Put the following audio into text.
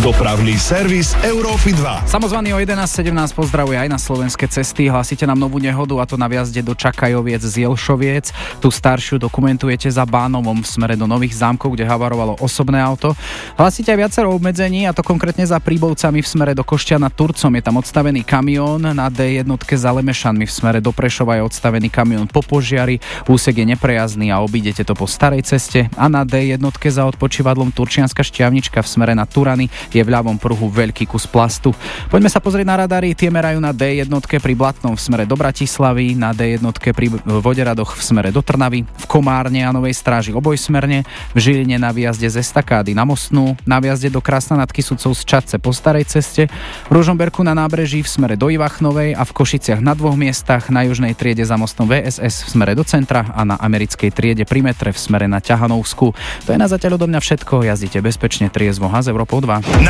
Dopravný servis Európy 2. Samozvaný o 11.17 pozdravuje aj na slovenské cesty. Hlasíte nám novú nehodu, a to na vjazde do Čakajoviec z Jelšoviec. Tu staršiu dokumentujete za Bánovom v smere do Nových Zámkov, kde havarovalo osobné auto. Hlasíte aj viacero obmedzení, a to konkrétne za Príbovcami v smere do Košťana Turcom. Je tam odstavený kamión, na D1 za Lemešanmi v smere do Prešova je odstavený kamión po požiari. Úsek je neprejazdný a obídete to po starej ceste. A na D1 za odpočívadlom Turčianska Štiavnička v smere na Turany je v ľavom pruhu veľký kus plastu. Poďme sa pozrieť na radary. Tie merajú na D1 pri Blatnom v smere do Bratislavy, na D1 pri Voderadoch v smere do Trnavy, v Komárne a Novej Stráži obojsmerne, v Žiline na výjazde z estakády na Mostnú, na výjazde do Krasna nad Kysucou z Čadce po starej ceste, v Ružomberku na nábreží v smere do Ivachnovej a v Košiciach na dvoch miestach, na južnej triede za mostom VSS v smere do centra a na americkej triede pri metre v smere na Ťahanovsku. To je na zatiaľ odo mňa všetko. Jazdite bezpečne, triezvo a z Európou 2.